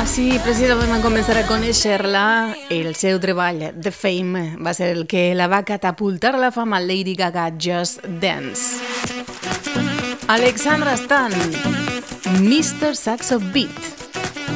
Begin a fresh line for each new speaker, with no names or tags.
Així precisament vam començar a conèixer-la. El seu treball, The Fame, va ser el que la va catapultar a la fama. Lady Gaga, Just Dance. Alexandra Stan, Mr. Saxo Beat.